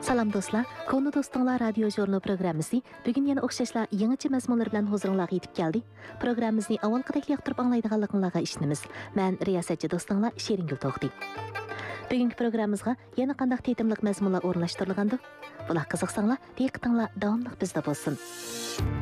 Salam dostlar, Konu Dostlar radio jurnalı programmasi bugün yana o'xshashlar yangicha mazmunlar bilan huzuringizga yetib keldi. Programmamizni avvalgidek yoqtirib anglaydiganligingizga ishonamiz. Men riyosatchi do'stinglar Sheringul To'xti. Bugungi programmamizga yana qanday tetimliq mazmunlar o'rnashtirilgandi? Bular qiziqsanglar, diqqatinglar davomli bizda bo'lsin.